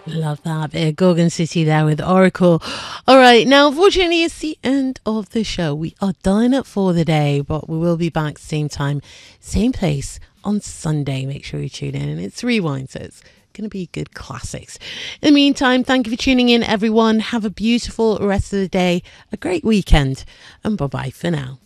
Love that bit of Gorgon City there with Oracle. All right, now unfortunately it's the end of the show. We are done for the day, but we will be back same time, same place on Sunday. Make sure you tune in. And it's Rewind, so it's going to be good classics. In the meantime, thank you for tuning in, everyone. Have a beautiful rest of the day, a great weekend, and bye-bye for now.